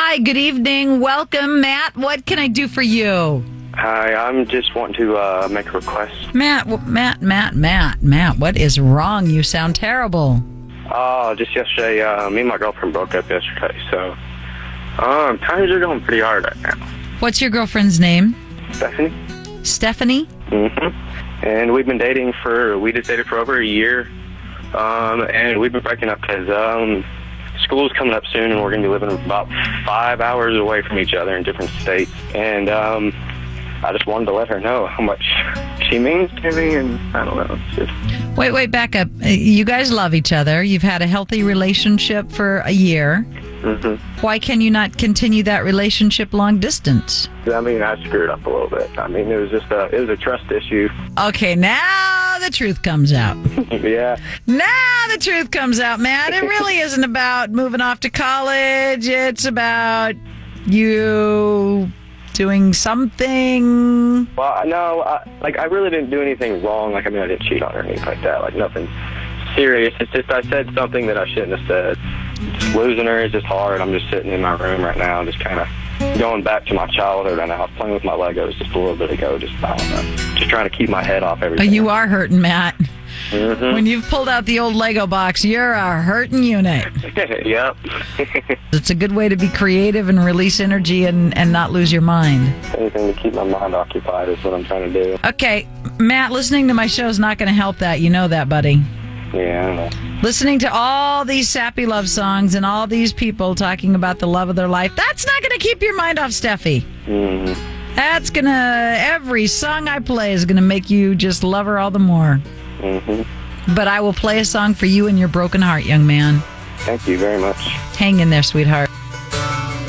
Hi, good evening. Welcome, Matt. What can I do for you? Hi, I'm just wanting to make a request. Matt, what is wrong? You sound terrible. Just yesterday, me and my girlfriend broke up yesterday, so times are going pretty hard right now. What's your girlfriend's name? Stephanie? Stephanie? Mm-hmm. And we just dated for over a year, and we've been breaking up because school's coming up soon, and we're going to be living about 5 hours away from each other in different states, and I just wanted to let her know how much she means to me, and I don't know. It's just... Wait, back up. You guys love each other. You've had a healthy relationship for a year. Mm-hmm. Why can you not continue that relationship long distance? I mean, I screwed up a little bit. I mean, it was a trust issue. Okay, now the truth comes out. Yeah. Now the truth comes out, Matt. It really isn't about moving off to college. It's about you doing something. Well, no, I really didn't do anything wrong. I didn't cheat on her or anything like that. Nothing serious. It's just I said something that I shouldn't have said. Just losing her is just hard. I'm just sitting in my room right now, just kind of going back to my childhood right now. I was playing with my Legos just a little bit ago. I don't know. Just trying to keep my head off everything. You are hurting, Matt. Mm-hmm. When you've pulled out the old Lego box, you're a hurting unit. Yep. It's a good way to be creative and release energy and not lose your mind. Anything to keep my mind occupied is what I'm trying to do. Okay, Matt, listening to my show is not going to help that. You know that, buddy. Yeah, I know. Listening to all these sappy love songs and all these people talking about the love of their life, that's not going to keep your mind off Steffi. Mm-hmm. Every song I play is going to make you just love her all the more. Mm-hmm. But I will play a song for you and your broken heart, young man. Thank you very much. Hang in there, sweetheart.